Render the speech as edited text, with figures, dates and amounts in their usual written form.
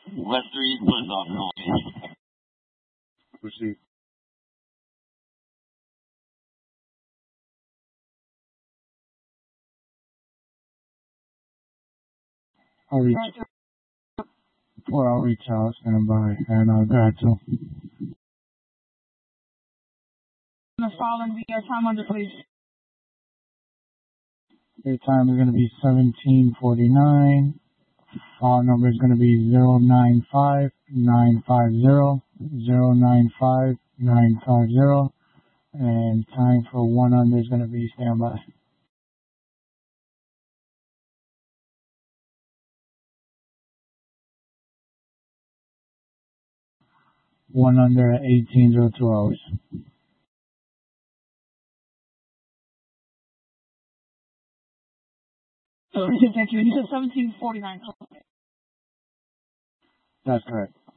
West 3, Bliss off Milwaukee. Proceed. Outreach. 4 outreach out, standing by, and go ahead, too. The following via time under, please. Your time is going to be 17:49. File number is going to be 095-950, 095-950, and time for 1 under is going to be standby. One under at 18:02 hours. Thank you. You said 17:49. That's correct.